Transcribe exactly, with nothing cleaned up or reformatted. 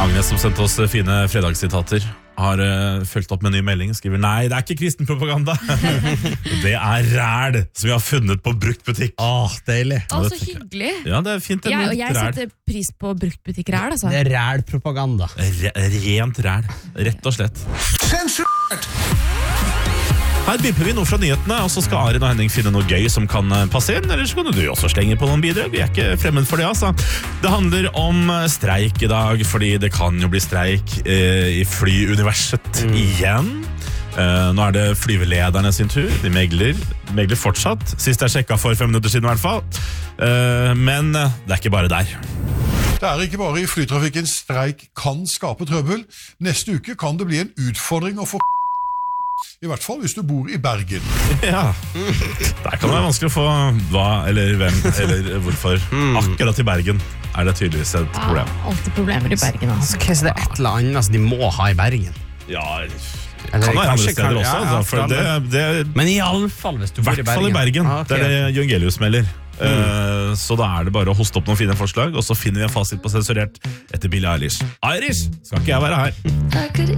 Agnes som sendte oss fine fredagssitater har uh, følt opp med en ny melding. Skriver, nei, det er ikke kristen propaganda. Det er ræl som vi har funnet på bruktbutikk. Åh, deilig. Å, så hyggelig. Ja, det er fint. Det Ja, er og jeg ræl. setter pris på bruktbutikker her, altså. Det er rælpropaganda. Re rent ræl. Rett og slett. Her bipper vi noe fra nyhetene, og så skal Arin og Henning finne noe gøy som kan passe inn, eller så kan du også slenge på noen bidrag. Vi er ikke fremmed for det, altså. Det handler om streik i dag, fordi det kan jo bli streik eh, i flyuniverset mm. igjen. Eh, nå er det flyvelederne sin tur. De megler, megler fortsatt. Sist jeg sjekket for fem minutter siden i hvert fall. Eh, men det er ikke bare der. Det er ikke bare i flytrafikken streik kan skape trøbbel. Neste uke kan det bli en utfordring å få i hvert fall hvis du bor i Bergen. Ja, der kan det være vanskelig å få hva, eller hvem, eller hvorfor. Akkurat i Bergen er det tydeligvis et problem. Ja, alltid problemer i Bergen, altså. Ok, så det er et eller annet som de må ha i Bergen. Ja, Eller kan være andre kanskje steder kan- også, ja, ja, altså, for det, det Men i alle fall hvis du I bor i hvert fall i Bergen. Ah, ok. Det er det Jørgelius melder. Uh, så da er det bare å hoste opp noen fine forslag, og så finner vi en fasit på sensurert etter Billie Eilish. Irish! Skal ikke jeg være her?